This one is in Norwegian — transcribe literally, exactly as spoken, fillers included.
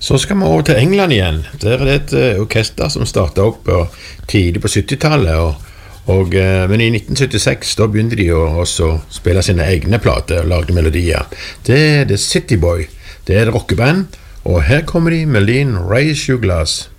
Så skal vi over til England igjen. Der er det et uh, orkester som startet opp uh, tidlig på syttitallet, og, og, uh, men i nitten syttiseks da begynte de å også spille sine egne plater og lagde melodier. Det er The City Boy, det er et rockeband, og her kommer de med Lean Raise Your Glass.